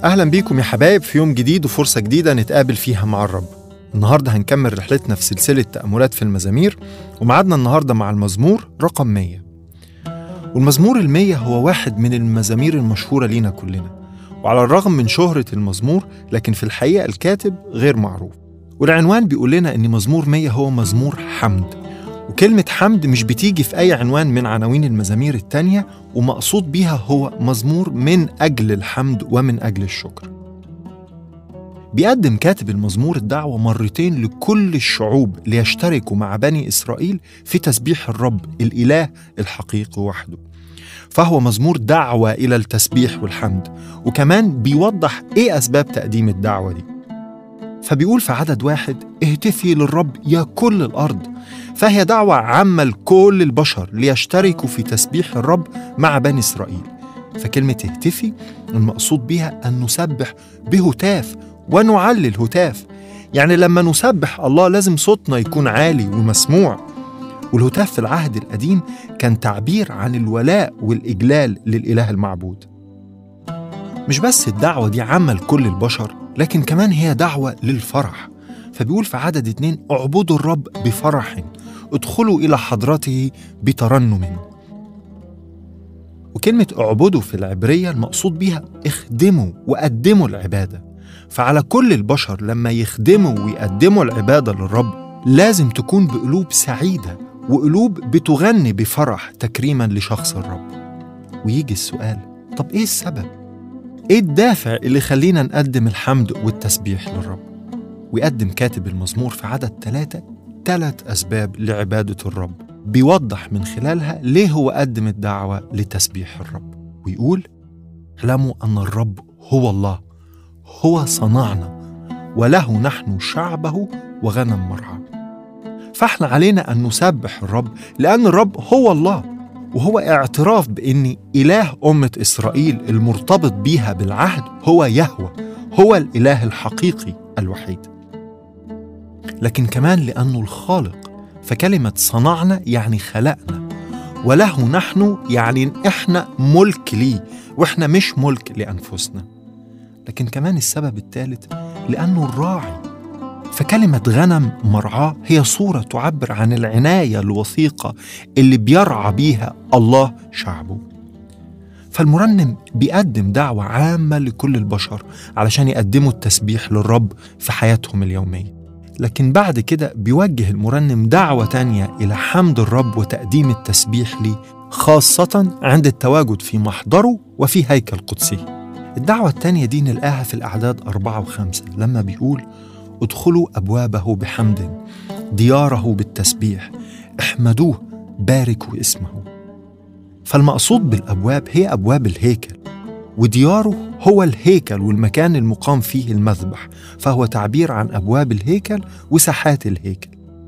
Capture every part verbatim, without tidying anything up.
أهلا بيكم يا حبايب في يوم جديد وفرصة جديدة نتقابل فيها مع الرب. النهاردة هنكمل رحلتنا في سلسلة تأملات في المزامير، ومعادنا النهاردة مع المزمور رقم مية. والمزمور المية هو واحد من المزامير المشهورة لينا كلنا، وعلى الرغم من شهرة المزمور لكن في الحقيقة الكاتب غير معروف. والعنوان بيقول لنا إن مزمور مية هو مزمور حمد، وكلمة حمد مش بتيجي في أي عنوان من عناوين المزامير التانية، ومقصود بيها هو مزمور من أجل الحمد ومن أجل الشكر. بيقدم كاتب المزمور الدعوة مرتين لكل الشعوب ليشتركوا مع بني إسرائيل في تسبيح الرب الإله الحقيقي وحده. فهو مزمور دعوة إلى التسبيح والحمد، وكمان بيوضح إيه أسباب تقديم الدعوة دي. فبيقول في عدد واحد: اهتفي للرب يا كل الأرض. فهي دعوة عامة لكل البشر ليشتركوا في تسبيح الرب مع بني إسرائيل. فكلمة اهتفي المقصود بها أن نسبح بهتاف ونعلي الهتاف، يعني لما نسبح الله لازم صوتنا يكون عالي ومسموع. والهتاف في العهد القديم كان تعبير عن الولاء والإجلال للإله المعبود. مش بس الدعوة دي عامة لكل البشر، لكن كمان هي دعوة للفرح. فبيقول في عدد اتنين: اعبدوا الرب بفرح، ادخلوا إلى حضرته بترنم. وكلمة اعبدوا في العبرية المقصود بيها اخدموا وقدموا العبادة. فعلى كل البشر لما يخدموا ويقدموا العبادة للرب لازم تكون بقلوب سعيدة وقلوب بتغني بفرح تكريما لشخص الرب. ويجي السؤال: طب ايه السبب؟ ايه الدافع اللي خلينا نقدم الحمد والتسبيح للرب؟ ويقدم كاتب المزمور في عدد ثلاثة ثلاث أسباب لعبادة الرب، بيوضح من خلالها ليه هو قدم الدعوة لتسبيح الرب. ويقول: اعلموا أن الرب هو الله، هو صنعنا وله نحن شعبه وغنم مرعاه. فاحنا علينا أن نسبح الرب لأن الرب هو الله، وهو اعتراف بأن إله أمة إسرائيل المرتبط بيها بالعهد هو يهوه، هو الإله الحقيقي الوحيد. لكن كمان لأنه الخالق، فكلمة صنعنا يعني خلقنا، وله نحن يعني إحنا ملك ليه وإحنا مش ملك لأنفسنا. لكن كمان السبب الثالث لأنه الراعي، فكلمة غنم مرعاه هي صورة تعبر عن العناية الوثيقة اللي بيرعى بيها الله شعبه. فالمرنم بيقدم دعوة عامة لكل البشر علشان يقدموا التسبيح للرب في حياتهم اليومية. لكن بعد كده بيوجه المرنم دعوة تانية إلى حمد الرب وتقديم التسبيح ليه، خاصة عند التواجد في محضره وفي هيكل قدسه. الدعوة التانية دي نلقاها في الأعداد أربعة وخمسة لما بيقول: ادخلوا أبوابه بحمد، دياره بالتسبيح، احمدوه، باركوا اسمه. فالمقصود بالأبواب هي أبواب الهيكل، ودياره هو الهيكل والمكان المقام فيه المذبح، فهو تعبير عن أبواب الهيكل وساحات الهيكل.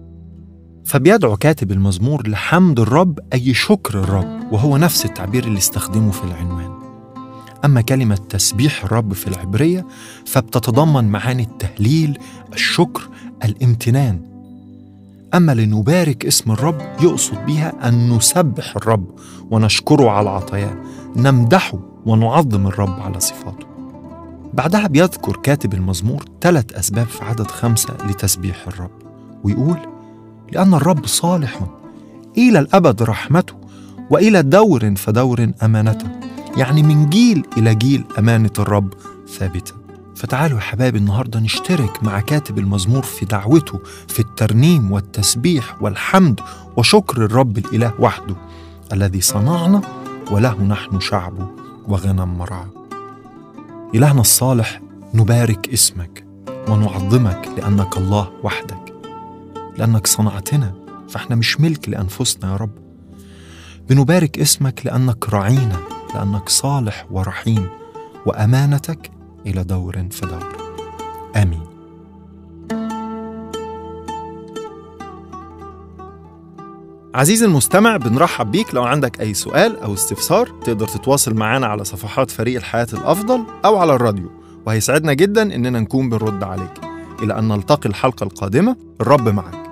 فبيدعو كاتب المزمور لحمد الرب أي شكر الرب، وهو نفس التعبير اللي استخدمه في العنوان. أما كلمة تسبيح الرب في العبرية فبتتضمن معاني التهليل، الشكر، الامتنان. أما لنبارك اسم الرب يقصد بها أن نسبح الرب ونشكره على عطاياه، نمدحه ونعظم الرب على صفاته. بعدها بيذكر كاتب المزمور ثلاث أسباب في عدد خمسة لتسبيح الرب، ويقول: لأن الرب صالح، إلى الأبد رحمته، وإلى دور فدور أمانته. يعني من جيل إلى جيل أمانة الرب ثابتة. فتعالوا يا حبايبي النهاردة نشترك مع كاتب المزمور في دعوته في الترنيم والتسبيح والحمد وشكر الرب الإله وحده الذي صنعنا وله نحن شعبه وغنم مرعاه. إلهنا الصالح، نبارك اسمك ونعظمك لأنك الله وحدك، لأنك صنعتنا فإحنا مش ملك لأنفسنا يا رب. بنبارك اسمك لأنك رعينا، لأنك صالح ورحيم، وأمانتك إلى دور فدور. آمين. عزيزي المستمع، بنرحب بيك. لو عندك أي سؤال أو استفسار تقدر تتواصل معنا على صفحات فريق الحياة الأفضل أو على الراديو، وهيسعدنا جدا إننا نكون بنرد عليك. إلى أن نلتقي الحلقة القادمة، الرب معك.